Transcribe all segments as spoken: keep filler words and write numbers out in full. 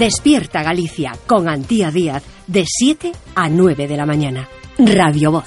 Despierta Galicia con Antía Díaz de siete a nueve de la mañana. Radio Voz.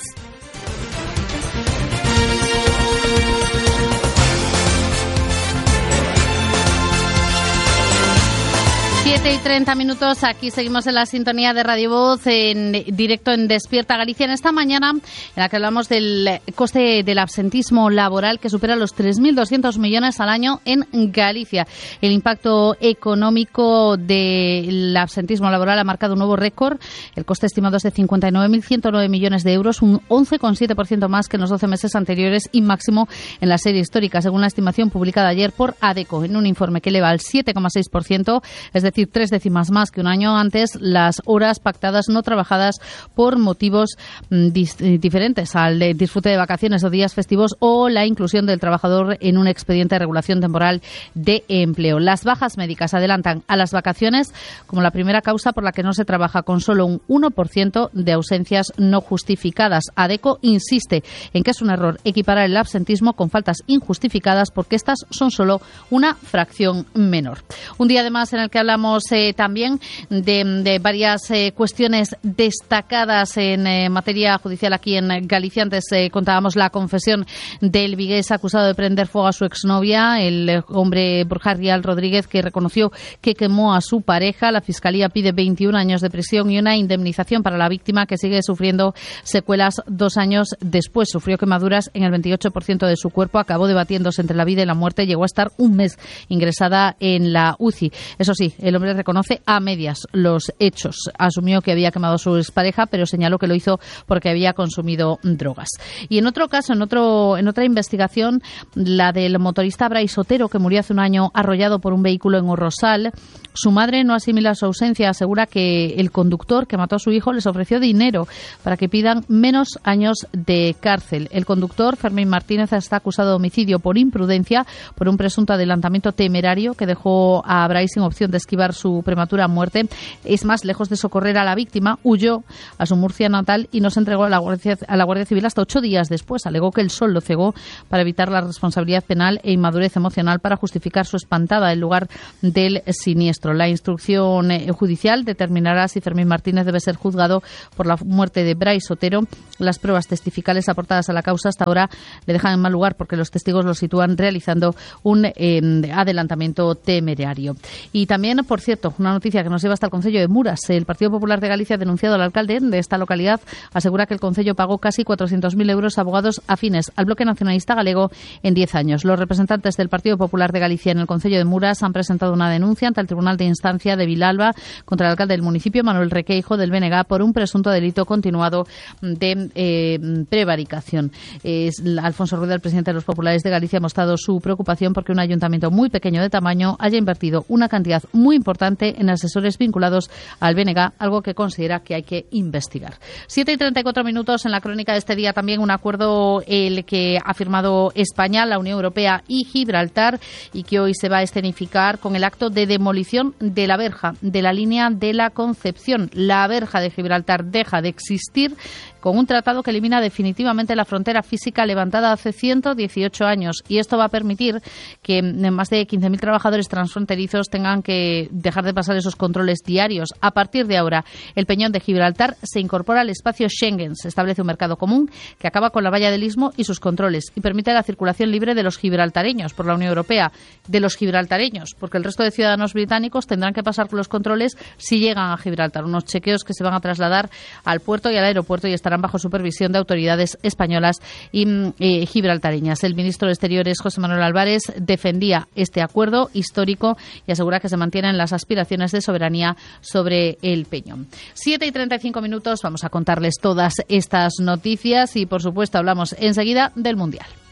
siete y treinta minutos, aquí seguimos en la sintonía de Radio Voz, en directo en Despierta Galicia, en esta mañana en la que hablamos del coste del absentismo laboral que supera los tres mil doscientos millones al año en Galicia. El impacto económico del absentismo laboral ha marcado un nuevo récord. El coste estimado es de cincuenta y nueve mil ciento nueve millones de euros, un once coma siete por ciento más que en los doce meses anteriores y máximo en la serie histórica, según la estimación publicada ayer por ADECO, en un informe que eleva al siete coma seis por ciento, es decir, decir, tres décimas más que un año antes, las horas pactadas no trabajadas por motivos mm, dis- diferentes al de disfrute de vacaciones o días festivos o la inclusión del trabajador en un expediente de regulación temporal de empleo. Las bajas médicas adelantan a las vacaciones como la primera causa por la que no se trabaja, con solo un uno por ciento de ausencias no justificadas. ADECO insiste en que es un error equiparar el absentismo con faltas injustificadas porque estas son solo una fracción menor. Un día además en el que hablamos Eh, también de, de varias eh, cuestiones destacadas en eh, materia judicial aquí en Galicia. Antes eh, contábamos la confesión del vigués acusado de prender fuego a su exnovia, el eh, hombre Borja Rial Rodríguez, que reconoció que quemó a su pareja. La Fiscalía pide veintiún años de prisión y una indemnización para la víctima, que sigue sufriendo secuelas dos años después. Sufrió quemaduras en el veintiocho por ciento de su cuerpo, acabó debatiéndose entre la vida y la muerte, llegó a estar un mes ingresada en la U C I. Eso sí, el hombre reconoce a medias los hechos. Asumió que había quemado a su expareja, pero señaló que lo hizo porque había consumido drogas. Y en otro caso, en otro en otra investigación, la del motorista Brais Otero, que murió hace un año arrollado por un vehículo en Orrosal. Su madre no asimila su ausencia, asegura que el conductor que mató a su hijo les ofreció dinero para que pidan menos años de cárcel. El conductor, Fermín Martínez, está acusado de homicidio por imprudencia por un presunto adelantamiento temerario que dejó a Brais sin opción de esquivar su prematura muerte. Es más, lejos de socorrer a la víctima, huyó a su Murcia natal y no se entregó a la Guardia, a la Guardia Civil hasta ocho días después. Alegó que el sol lo cegó para evitar la responsabilidad penal e inmadurez emocional para justificar su espantada el lugar del siniestro. La instrucción judicial determinará si Fermín Martínez debe ser juzgado por la muerte de Brais Otero. Las pruebas testificales aportadas a la causa hasta ahora le dejan en mal lugar porque los testigos lo sitúan realizando un eh, adelantamiento temerario. Y también, por cierto, una noticia que nos lleva hasta el Concello de Muras. El Partido Popular de Galicia ha denunciado al alcalde de esta localidad. Asegura que el Concello pagó casi cuatrocientos mil euros a abogados afines al bloque nacionalista galego en diez años. Los representantes del Partido Popular de Galicia en el Concello de Muras han presentado una denuncia ante el Tribunal de Instancia de Vilalba contra el alcalde del municipio, Manuel Requeijo, del B N G, por un presunto delito continuado de eh, prevaricación. Es, Alfonso Rueda, el presidente de los populares de Galicia, ha mostrado su preocupación porque un ayuntamiento muy pequeño de tamaño haya invertido una cantidad muy importante en asesores vinculados al B N G, algo que considera que hay que investigar. siete y treinta y cuatro minutos en la crónica de este día. También un acuerdo el que ha firmado España, la Unión Europea y Gibraltar, y que hoy se va a escenificar con el acto de demolición de la verja de la línea de la Concepción. La verja de Gibraltar deja de existir con un tratado que elimina definitivamente la frontera física levantada hace ciento dieciocho años, y esto va a permitir que más de quince mil trabajadores transfronterizos tengan que dejar de pasar esos controles diarios. A partir de ahora, el Peñón de Gibraltar se incorpora al espacio Schengen. Se establece un mercado común que acaba con la valla del Istmo y sus controles y permite la circulación libre de los gibraltareños por la Unión Europea, de los gibraltareños, porque el resto de ciudadanos británicos tendrán que pasar por los controles si llegan a Gibraltar. Unos chequeos que se van a trasladar al puerto y al aeropuerto y estarán bajo supervisión de autoridades españolas y eh, gibraltareñas. El ministro de Exteriores, José Manuel Álvarez, defendía este acuerdo histórico y asegura que se mantienen las aspiraciones de soberanía sobre el Peñón. siete y treinta y cinco minutos, vamos a contarles todas estas noticias y, por supuesto, hablamos enseguida del Mundial.